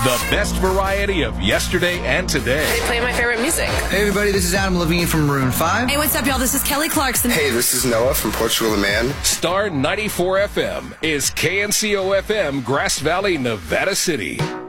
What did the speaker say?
The best variety of yesterday and today. They play my favorite music. Hey everybody, this is Adam Levine from Maroon 5. Hey, what's up, y'all? This is Kelly Clarkson. Hey, this is Noah from Portugal the Man. Star 94 FM is KNCO FM, Grass Valley, Nevada City.